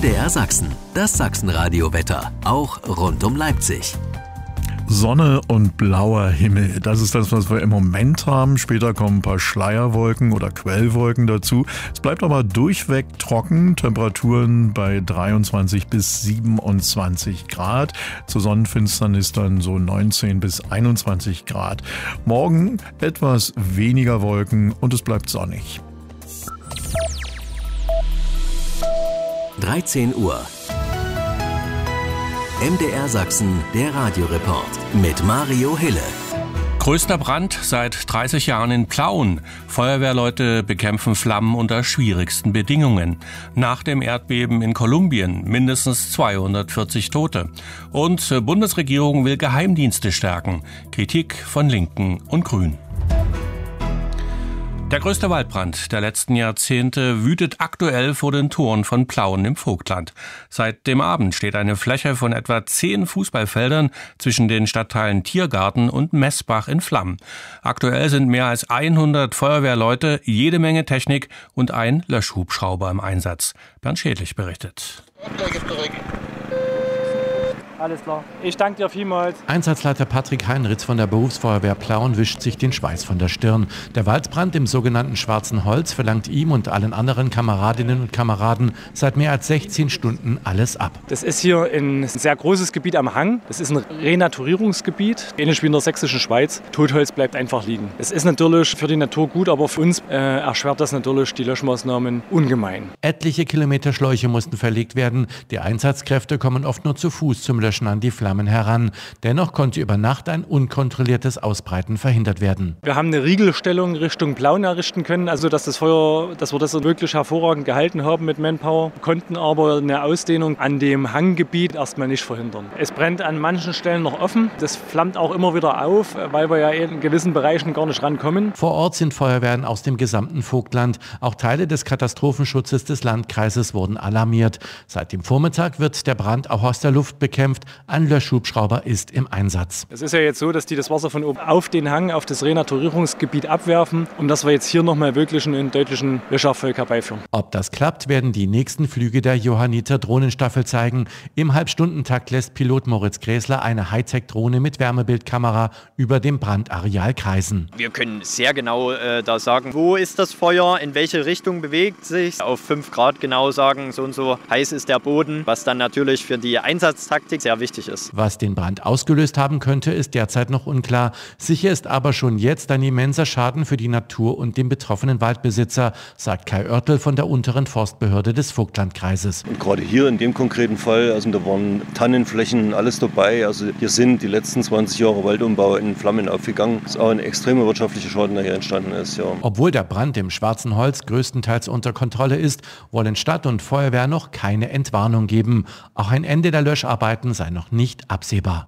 MDR Sachsen, das Sachsenradio-Wetter, auch rund um Leipzig. Sonne und blauer Himmel, das ist das, was wir im Moment haben. Später kommen ein paar Schleierwolken oder Quellwolken dazu. Es bleibt aber durchweg trocken, Temperaturen bei 23 bis 27 Grad. Zur Sonnenfinsternis dann so 19 bis 21 Grad. Morgen etwas weniger Wolken und es bleibt sonnig. 13 Uhr. MDR Sachsen, der Radioreport mit Mario Hille. Größter Brand seit 30 Jahren in Plauen. Feuerwehrleute bekämpfen Flammen unter schwierigsten Bedingungen. Nach dem Erdbeben in Kolumbien mindestens 240 Tote. Und Bundesregierung will Geheimdienste stärken. Kritik von Linken und Grünen. Der größte Waldbrand der letzten Jahrzehnte wütet aktuell vor den Toren von Plauen im Vogtland. Seit dem Abend steht eine Fläche von etwa 10 Fußballfeldern zwischen den Stadtteilen Tiergarten und Messbach in Flammen. Aktuell sind mehr als 100 Feuerwehrleute, jede Menge Technik und ein Löschhubschrauber im Einsatz. Bernd Schädlich berichtet. Alles klar. Ich danke dir vielmals. Einsatzleiter Patrick Heinritz von der Berufsfeuerwehr Plauen wischt sich den Schweiß von der Stirn. Der Waldbrand im sogenannten Schwarzen Holz verlangt ihm und allen anderen Kameradinnen und Kameraden seit mehr als 16 Stunden alles ab. Das ist hier ein sehr großes Gebiet am Hang. Das ist ein Renaturierungsgebiet, ähnlich wie in der sächsischen Schweiz. Totholz bleibt einfach liegen. Es ist natürlich für die Natur gut, aber für uns erschwert das natürlich die Löschmaßnahmen ungemein. Etliche Kilometer Schläuche mussten verlegt werden. Die Einsatzkräfte kommen oft nur zu Fuß zum Löschen an die Flammen heran. Dennoch konnte über Nacht ein unkontrolliertes Ausbreiten verhindert werden. Wir haben eine Riegelstellung Richtung Plauen errichten können, also dass wir das wirklich hervorragend gehalten haben mit Manpower, konnten aber eine Ausdehnung an dem Hanggebiet erstmal nicht verhindern. Es brennt an manchen Stellen noch offen. Das flammt auch immer wieder auf, weil wir ja in gewissen Bereichen gar nicht rankommen. Vor Ort sind Feuerwehren aus dem gesamten Vogtland. Auch Teile des Katastrophenschutzes des Landkreises wurden alarmiert. Seit dem Vormittag wird der Brand auch aus der Luft bekämpft. Ein Löschhubschrauber ist im Einsatz. Es ist ja jetzt so, dass die das Wasser von oben auf den Hang, auf das Renaturierungsgebiet abwerfen, um dass wir jetzt hier nochmal wirklich einen deutlichen Löscherfolg herbeiführen. Ob das klappt, werden die nächsten Flüge der Johanniter Drohnenstaffel zeigen. Im Halbstundentakt lässt Pilot Moritz Gräßler eine Hightech-Drohne mit Wärmebildkamera über dem Brandareal kreisen. Wir können sehr genau da sagen, wo ist das Feuer, in welche Richtung bewegt sich. Auf 5 Grad genau sagen, so und so heiß ist der Boden, was dann natürlich für die Einsatztaktik sehr wichtig ist. Was den Brand ausgelöst haben könnte, ist derzeit noch unklar. Sicher ist aber schon jetzt ein immenser Schaden für die Natur und den betroffenen Waldbesitzer, sagt Kai Oertel von der unteren Forstbehörde des Vogtlandkreises. Und gerade hier in dem konkreten Fall, also da waren Tannenflächen, alles dabei. Also hier sind die letzten 20 Jahre Waldumbau in Flammen aufgegangen. Es ist auch ein extremer wirtschaftlicher Schaden, der hier entstanden ist. Ja. Obwohl der Brand im Schwarzen Holz größtenteils unter Kontrolle ist, wollen Stadt und Feuerwehr noch keine Entwarnung geben. Auch ein Ende der Löscharbeiten sei noch nicht absehbar.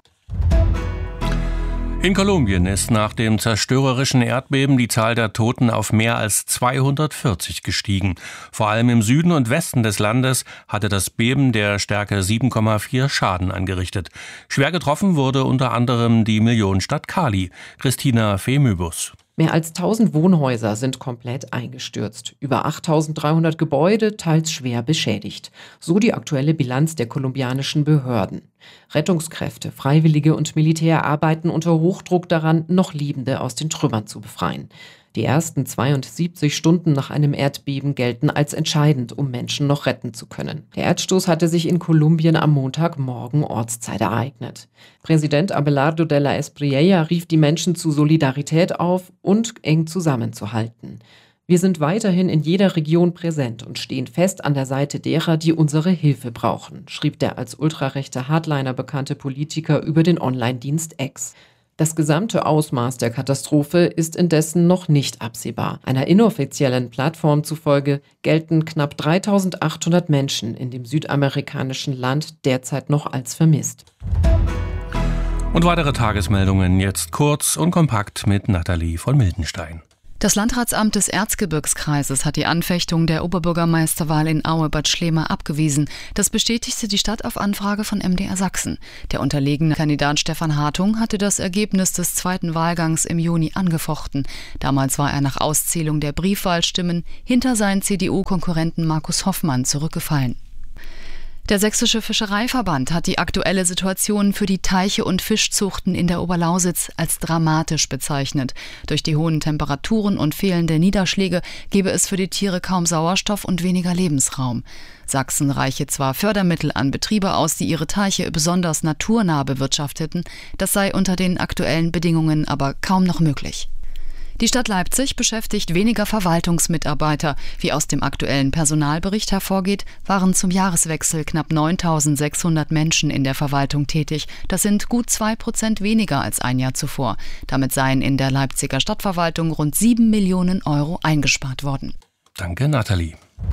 In Kolumbien ist nach dem zerstörerischen Erdbeben die Zahl der Toten auf mehr als 240 gestiegen. Vor allem im Süden und Westen des Landes hatte das Beben der Stärke 7,4 Schaden angerichtet. Schwer getroffen wurde unter anderem die Millionenstadt Cali. Christina Femübus. Mehr als 1000 Wohnhäuser sind komplett eingestürzt. Über 8300 Gebäude, teils schwer beschädigt. So die aktuelle Bilanz der kolumbianischen Behörden. Rettungskräfte, Freiwillige und Militär arbeiten unter Hochdruck daran, noch Lebende aus den Trümmern zu befreien. Die ersten 72 Stunden nach einem Erdbeben gelten als entscheidend, um Menschen noch retten zu können. Der Erdstoß hatte sich in Kolumbien am Montagmorgen Ortszeit ereignet. Präsident Abelardo de la Espriella rief die Menschen zu Solidarität auf und eng zusammenzuhalten. Wir sind weiterhin in jeder Region präsent und stehen fest an der Seite derer, die unsere Hilfe brauchen, schrieb der als ultrarechter Hardliner bekannte Politiker über den Online-Dienst X. Das gesamte Ausmaß der Katastrophe ist indessen noch nicht absehbar. Einer inoffiziellen Plattform zufolge gelten knapp 3800 Menschen in dem südamerikanischen Land derzeit noch als vermisst. Und weitere Tagesmeldungen jetzt kurz und kompakt mit Nathalie von Mildenstein. Das Landratsamt des Erzgebirgskreises hat die Anfechtung der Oberbürgermeisterwahl in Aue-Bad Schlema abgewiesen. Das bestätigte die Stadt auf Anfrage von MDR Sachsen. Der unterlegene Kandidat Stefan Hartung hatte das Ergebnis des zweiten Wahlgangs im Juni angefochten. Damals war er nach Auszählung der Briefwahlstimmen hinter seinen CDU-Konkurrenten Markus Hoffmann zurückgefallen. Der Sächsische Fischereiverband hat die aktuelle Situation für die Teiche und Fischzuchten in der Oberlausitz als dramatisch bezeichnet. Durch die hohen Temperaturen und fehlende Niederschläge gebe es für die Tiere kaum Sauerstoff und weniger Lebensraum. Sachsen reiche zwar Fördermittel an Betriebe aus, die ihre Teiche besonders naturnah bewirtschafteten, das sei unter den aktuellen Bedingungen aber kaum noch möglich. Die Stadt Leipzig beschäftigt weniger Verwaltungsmitarbeiter. Wie aus dem aktuellen Personalbericht hervorgeht, waren zum Jahreswechsel knapp 9.600 Menschen in der Verwaltung tätig. Das sind gut 2% weniger als ein Jahr zuvor. Damit seien in der Leipziger Stadtverwaltung rund 7 Millionen Euro eingespart worden. Danke, Nathalie.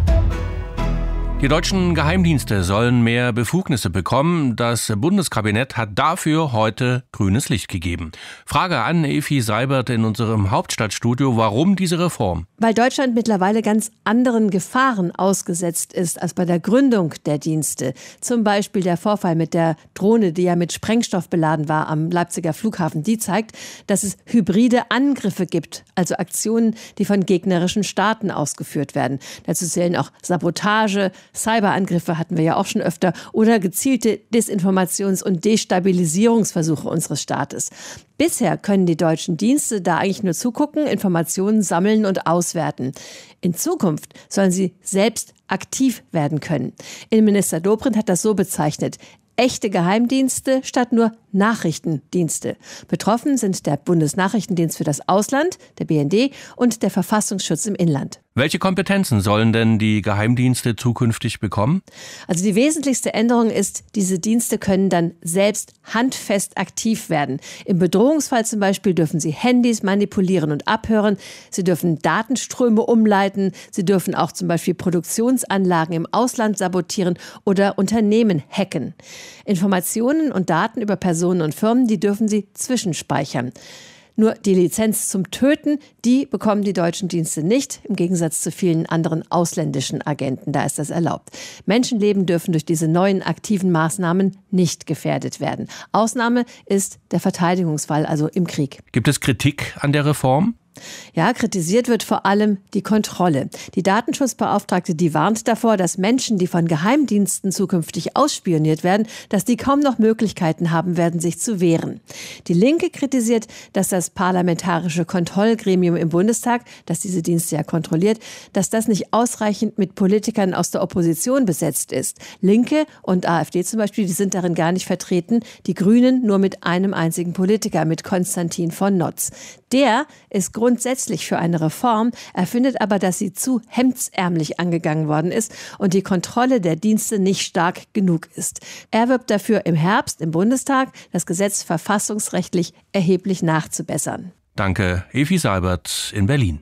Die deutschen Geheimdienste sollen mehr Befugnisse bekommen. Das Bundeskabinett hat dafür heute grünes Licht gegeben. Frage an Evi Seibert in unserem Hauptstadtstudio, warum diese Reform? Weil Deutschland mittlerweile ganz anderen Gefahren ausgesetzt ist als bei der Gründung der Dienste. Zum Beispiel der Vorfall mit der Drohne, die ja mit Sprengstoff beladen war am Leipziger Flughafen. Die zeigt, dass es hybride Angriffe gibt, also Aktionen, die von gegnerischen Staaten ausgeführt werden. Dazu zählen auch Sabotage, Cyberangriffe hatten wir ja auch schon öfter oder gezielte Desinformations- und Destabilisierungsversuche unseres Staates. Bisher können die deutschen Dienste da eigentlich nur zugucken, Informationen sammeln und auswerten. In Zukunft sollen sie selbst aktiv werden können. Innenminister Dobrindt hat das so bezeichnet: echte Geheimdienste statt nur Nachrichtendienste. Betroffen sind der Bundesnachrichtendienst für das Ausland, der BND, und der Verfassungsschutz im Inland. Welche Kompetenzen sollen denn die Geheimdienste zukünftig bekommen? Also die wesentlichste Änderung ist, diese Dienste können dann selbst handfest aktiv werden. Im Bedrohungsfall zum Beispiel dürfen sie Handys manipulieren und abhören. Sie dürfen Datenströme umleiten. Sie dürfen auch zum Beispiel Produktionsanlagen im Ausland sabotieren oder Unternehmen hacken. Informationen und Daten über Personen und Firmen, die dürfen sie zwischenspeichern. Nur die Lizenz zum Töten, die bekommen die deutschen Dienste nicht, im Gegensatz zu vielen anderen ausländischen Agenten. Da ist das erlaubt. Menschenleben dürfen durch diese neuen aktiven Maßnahmen nicht gefährdet werden. Ausnahme ist der Verteidigungsfall, also im Krieg. Gibt es Kritik an der Reform? Ja, kritisiert wird vor allem die Kontrolle. Die Datenschutzbeauftragte, die warnt davor, dass Menschen, die von Geheimdiensten zukünftig ausspioniert werden, dass die kaum noch Möglichkeiten haben werden, sich zu wehren. Die Linke kritisiert, dass das parlamentarische Kontrollgremium im Bundestag, das diese Dienste ja kontrolliert, dass das nicht ausreichend mit Politikern aus der Opposition besetzt ist. Linke und AfD zum Beispiel, die sind darin gar nicht vertreten. Die Grünen nur mit einem einzigen Politiker, mit Konstantin von Notz. Der ist grundsätzlich für eine Reform, er findet aber, dass sie zu hemdsärmlich angegangen worden ist und die Kontrolle der Dienste nicht stark genug ist. Er wirbt dafür, im Herbst im Bundestag das Gesetz verfassungsrechtlich erheblich nachzubessern. Danke, Evi Seibert in Berlin.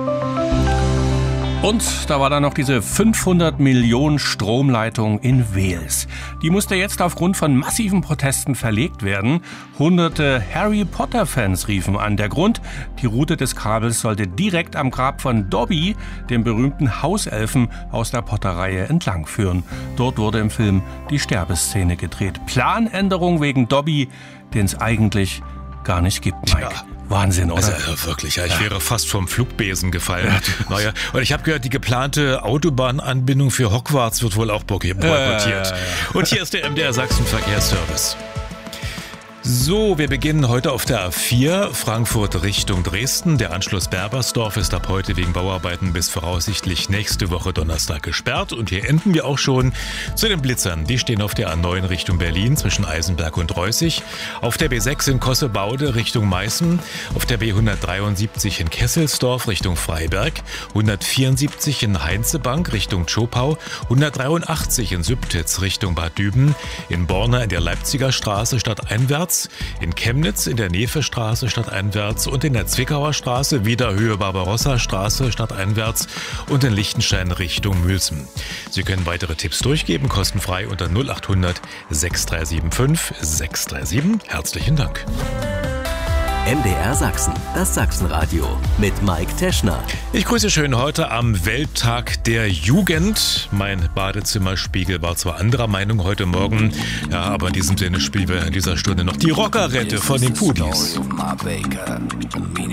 Und da war dann noch diese 500 Millionen Stromleitung in Wales. Die musste jetzt aufgrund von massiven Protesten verlegt werden. Hunderte Harry-Potter-Fans riefen an. Der Grund: die Route des Kabels sollte direkt am Grab von Dobby, dem berühmten Hauselfen aus der Potter-Reihe, entlang führen. Dort wurde im Film die Sterbeszene gedreht. Planänderung wegen Dobby, den es eigentlich gar nicht gibt, Mike. Ja. Wahnsinn, oder? Also, wirklich, ja. Ich wäre fast vom Flugbesen gefallen. Naja, und ich habe gehört, die geplante Autobahnanbindung für Hogwarts wird wohl auch boykottiert. Und hier ist der MDR Sachsen Verkehrsservice. So, wir beginnen heute auf der A4, Frankfurt Richtung Dresden. Der Anschluss Berbersdorf ist ab heute wegen Bauarbeiten bis voraussichtlich nächste Woche Donnerstag gesperrt. Und hier enden wir auch schon zu den Blitzern. Die stehen auf der A9 Richtung Berlin zwischen Eisenberg und Reußig. Auf der B6 in Kossebaude Richtung Meißen. Auf der B173 in Kesselsdorf Richtung Freiberg. 174 in Heinzebank Richtung Zschopau. 183 in Sübtitz Richtung Bad Düben. In Borna in der Leipziger Straße stadteinwärts. In Chemnitz in der Nevestraße stadteinwärts und in der Zwickauer Straße wieder Höhe Barbarossa Straße stadteinwärts und in Lichtenstein Richtung Mülsen. Sie können weitere Tipps durchgeben, kostenfrei unter 0800 6375 637. Herzlichen Dank. MDR Sachsen, das Sachsenradio mit Mike Teschner. Ich grüße schön heute am Welttag der Jugend. Mein Badezimmerspiegel war zwar anderer Meinung heute Morgen, ja, aber in diesem Sinne spielen wir in dieser Stunde noch die Rockerette von den Pudis.